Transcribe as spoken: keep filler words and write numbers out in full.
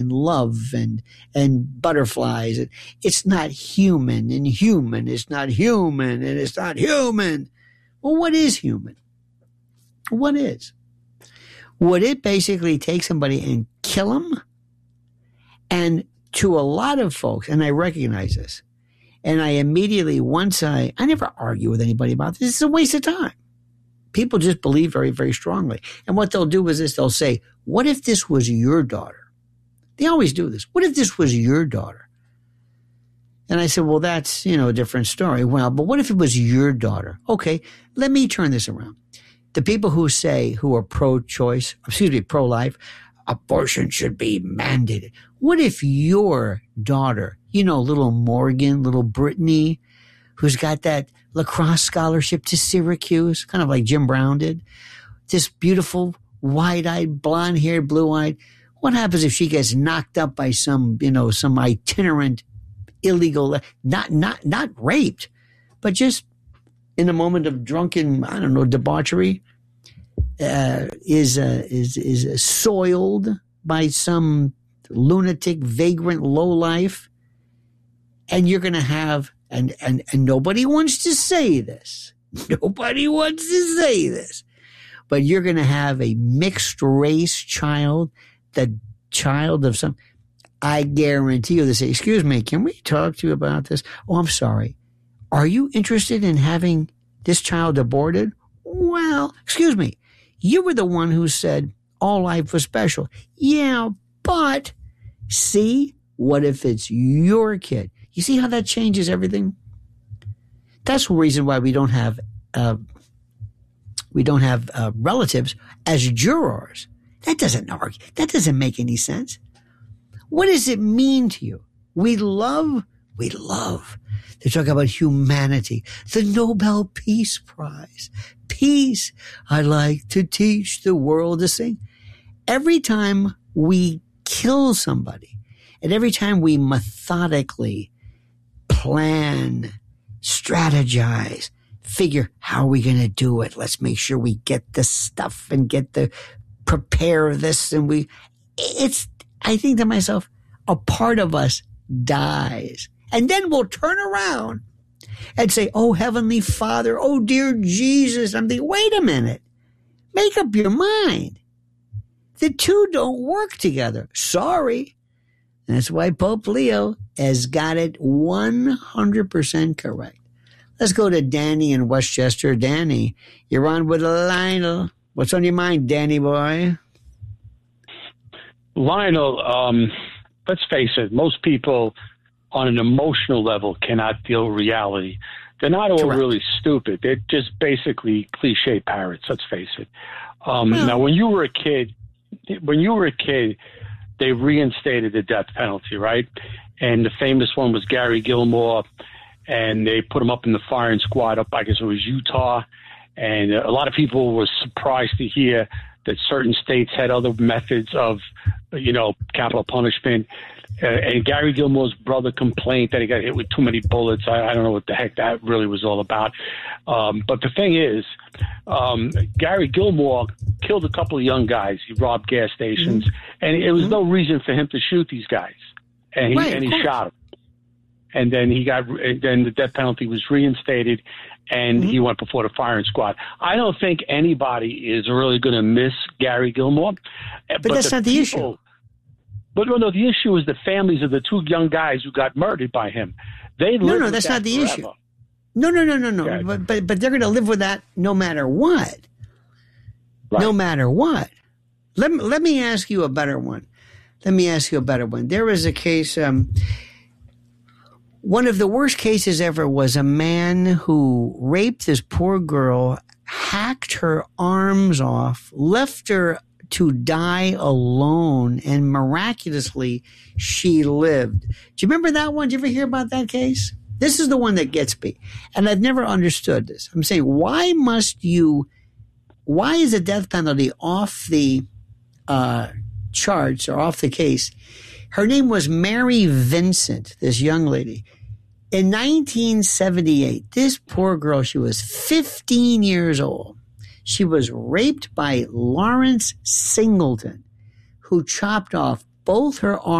love and and butterflies. It's not human, and human is not human, and it's not human. Well, what is human? What is? Would it basically take somebody and kill them? And to a lot of folks, and I recognize this, and I immediately, once I, I never argue with anybody about this. It's a waste of time. People just believe very, very strongly. And what they'll do is this, they'll say, what if this was your daughter? They always do this. What if this was your daughter? And I said, well, that's, you know, a different story. Well, but what if it was your daughter? Okay, let me turn this around. The people who say, who are pro-choice, excuse me, pro-life, abortion should be mandated. What if your daughter, you know, little Morgan, little Brittany, who's got that lacrosse scholarship to Syracuse, kind of like Jim Brown did, this beautiful, wide-eyed, blonde-haired, blue-eyed, what happens if she gets knocked up by some, you know, some itinerant, illegal, not, not, not raped, but just in a moment of drunken, I don't know, debauchery, uh, is, uh, is, is soiled by some lunatic, vagrant lowlife, and you're going to have, and, and, and nobody wants to say this. Nobody wants to say this, but you're going to have a mixed race child, the child of some, I guarantee you, they say, excuse me, can we talk to you about this? Oh, I'm sorry. Are you interested in having this child aborted? Well, excuse me, you were the one who said all life was special. Yeah, but see, what if it's your kid? You see how that changes everything? That's the reason why we don't have, uh, we don't have uh, relatives as jurors. That doesn't argue. That doesn't make any sense. What does it mean to you? We love, we love. They talk about humanity, the Nobel Peace Prize. Peace. I like to teach the world to sing. Every time we kill somebody, and every time we methodically plan, strategize, figure how are we going to do it? Let's make sure we get the stuff and get the prepare this, and we, it's, I think to myself, a part of us dies. And then we'll turn around and say, oh, Heavenly Father, oh, dear Jesus. I'm thinking, wait a minute. Make up your mind. The two don't work together. Sorry. And that's why Pope Leo has got it one hundred percent correct. Let's go to Danny in Westchester. Danny, you're on with Lionel. What's on your mind, Danny boy? Lionel, um, let's face it, most people on an emotional level cannot deal with reality. They're not all Correct. Really stupid. They're just basically cliche parrots, let's face it. Um, well, now, when you were a kid, when you were a kid, they reinstated the death penalty, right? And the famous one was Gary Gilmore, and they put him up in the firing squad up, I guess it was Utah. And a lot of people were surprised to hear that certain states had other methods of, you know, capital punishment. Uh, and Gary Gilmore's brother complained that he got hit with too many bullets. I, I don't know what the heck that really was all about. Um, but the thing is, um, Gary Gilmore killed a couple of young guys. He robbed gas stations, mm-hmm. and it was mm-hmm. no reason for him to shoot these guys. And he, right, and he shot them. And then he got, then the death penalty was reinstated, and mm-hmm. he went before the firing squad. I don't think anybody is really going to miss Gary Gilmore. But, but that's the not the people, issue. But no, no, the issue is the families of the two young guys who got murdered by him. They no, no, that's that not the forever. issue. No, no, no, no, no. Okay. But, but but they're going to live with that no matter what. Right. No matter what. Let me, let me ask you a better one. Let me ask you a better one. There was a case. Um, one of the worst cases ever was a man who raped this poor girl, hacked her arms off, left her to die alone, and miraculously she lived. Do you remember that one? Did you ever hear about that case? This is the one that gets me. And I've never understood this. I'm saying, why must you, why is the death penalty off the uh, charts or off the case? Her name was Mary Vincent, this young lady. In nineteen seventy-eight, this poor girl, she was fifteen years old. She was raped by Lawrence Singleton, who chopped off both her arms